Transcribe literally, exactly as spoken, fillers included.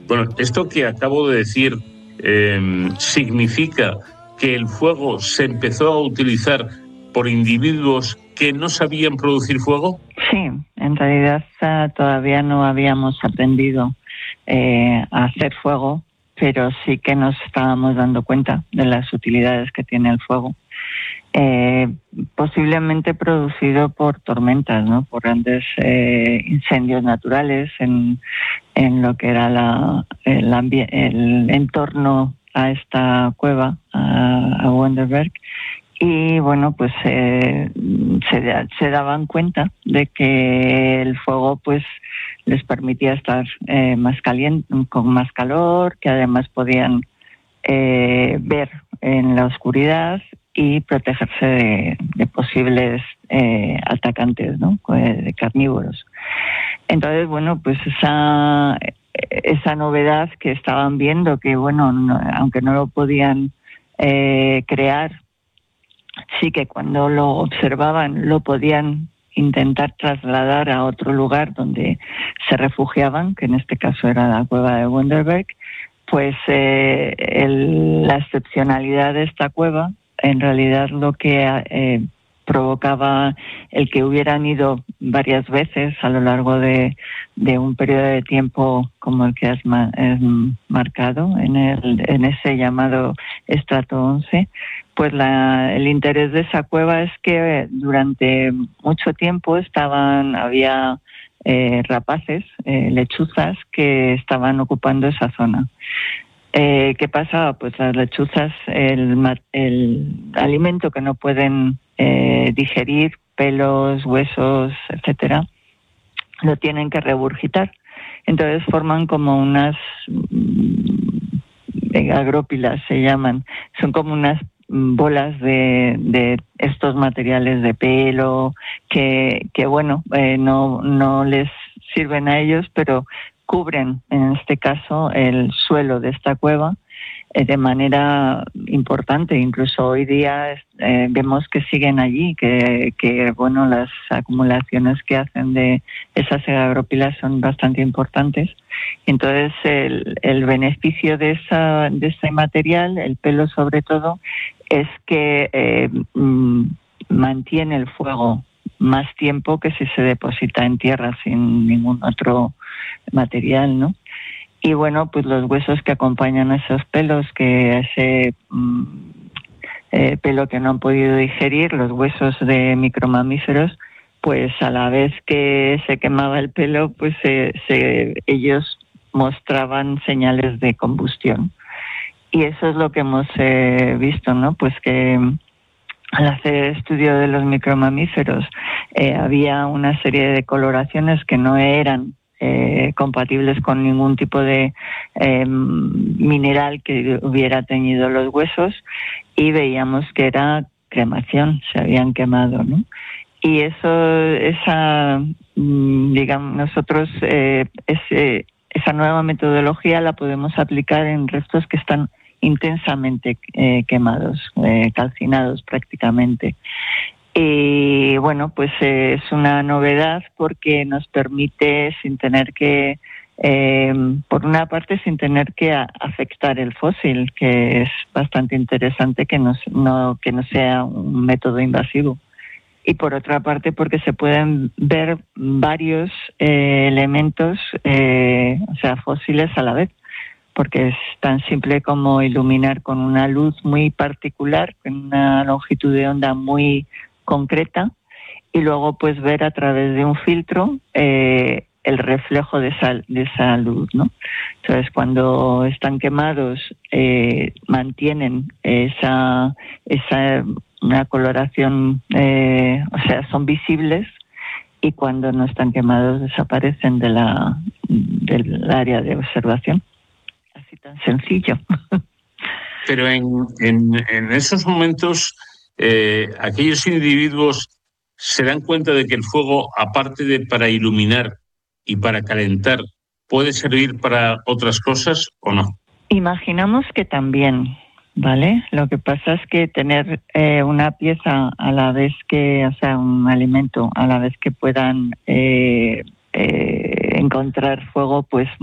Bueno, esto que acabo de decir eh, significa que el fuego se empezó a utilizar por individuos que no sabían producir fuego. Sí, en realidad uh, todavía no habíamos aprendido eh, a hacer fuego, pero sí que nos estábamos dando cuenta de las utilidades que tiene el fuego. Eh, posiblemente producido por tormentas, ¿no? Por grandes eh, incendios naturales en, en lo que era la, el, ambi- el entorno a esta cueva, a, a Wonderberg. Y bueno, pues eh, se, se daban cuenta de que el fuego pues les permitía estar eh, más caliente, con más calor, que además podían eh, ver en la oscuridad y protegerse de, de posibles eh, atacantes, ¿no? De carnívoros. Entonces, bueno, pues esa, esa novedad que estaban viendo, que bueno, no, aunque no lo podían eh, crear, sí que cuando lo observaban lo podían intentar trasladar a otro lugar donde se refugiaban, que en este caso era la cueva de Wonderberg, pues eh, el, la excepcionalidad de esta cueva, en realidad lo que eh, provocaba el que hubieran ido varias veces a lo largo de, de un periodo de tiempo como el que has ma- eh, marcado en, el, en ese llamado estrato once, pues la, el interés de esa cueva es que durante mucho tiempo estaban había eh, rapaces, eh, lechuzas que estaban ocupando esa zona. Eh, ¿Qué pasaba? Pues las lechuzas, el, el alimento que no pueden eh, digerir, pelos, huesos, etcétera, lo tienen que regurgitar. Entonces forman como unas mm, agrópilas, se llaman. Son como unas bolas de, de estos materiales de pelo que, que bueno, eh, no, no les sirven a ellos, pero cubren, en este caso, el suelo de esta cueva eh, de manera importante. Incluso hoy día eh, vemos que siguen allí, que, que bueno, las acumulaciones que hacen de esas agrópilas son bastante importantes. Entonces, el, el beneficio de, esa, de ese material, el pelo sobre todo, es que eh, mm, mantiene el fuego más tiempo que si se deposita en tierra sin ningún otro material, ¿no? Y bueno, pues los huesos que acompañan a esos pelos, que ese mm, eh, pelo que no han podido digerir, los huesos de micromamíferos, pues a la vez que se quemaba el pelo, pues se, se, ellos mostraban señales de combustión. Y eso es lo que hemos eh, visto, ¿no? Pues que al hacer estudio de los micromamíferos eh, había una serie de coloraciones que no eran eh, compatibles con ningún tipo de eh, mineral que hubiera teñido los huesos, y veíamos que era cremación, se habían quemado, ¿no? Y eso, esa, digamos, nosotros eh, ese, esa nueva metodología la podemos aplicar en restos que están intensamente eh, quemados, eh, calcinados prácticamente. Y bueno, pues eh, es una novedad porque nos permite, sin tener que, eh, por una parte, sin tener que a, afectar el fósil, que es bastante interesante que, nos, no, que no sea un método invasivo. Y por otra parte, porque se pueden ver varios eh, elementos, eh, o sea, fósiles a la vez, porque es tan simple como iluminar con una luz muy particular, con una longitud de onda muy concreta, y luego pues ver a través de un filtro eh, el reflejo de esa, de esa luz, ¿no? Entonces, cuando están quemados, eh, mantienen esa, esa una coloración, eh, o sea, son visibles, y cuando no están quemados desaparecen de la, del área de observación. Así tan sencillo. Pero en, en, en esos momentos, eh, aquellos individuos se dan cuenta de que el fuego, aparte de para iluminar y para calentar, ¿puede servir para otras cosas o no? Imaginamos que también, ¿vale? Lo que pasa es que tener eh, una pieza a la vez que, o sea, un alimento a la vez que puedan eh, eh, encontrar fuego, pues